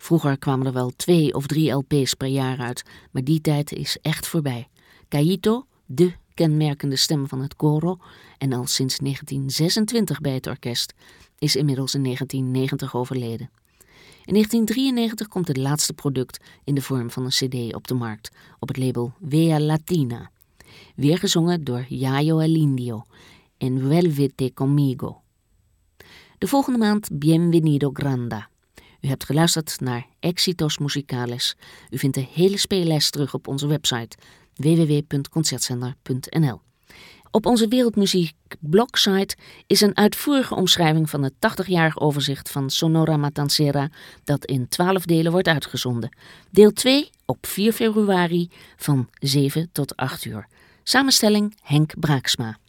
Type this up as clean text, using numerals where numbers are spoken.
Vroeger kwamen er wel 2 of 3 LP's per jaar uit, maar die tijd is echt voorbij. Caíto, de kenmerkende stem van het coro en al sinds 1926 bij het orkest, is inmiddels in 1990 overleden. In 1993 komt het laatste product in de vorm van een cd op de markt, op het label Vea Latina. Weer gezongen door Yayo El Indio en Vuélvete Conmigo. De volgende maand Bienvenido Granda. U hebt geluisterd naar Éxitos Musicales. U vindt de hele speellijst terug op onze website www.concertzender.nl. Op onze Wereldmuziek blogsite is een uitvoerige omschrijving van het 80-jarig overzicht van Sonora Matancera dat in 12 delen wordt uitgezonden. Deel 2 op 4 februari van 7 tot 8 uur. Samenstelling Henk Braaksma.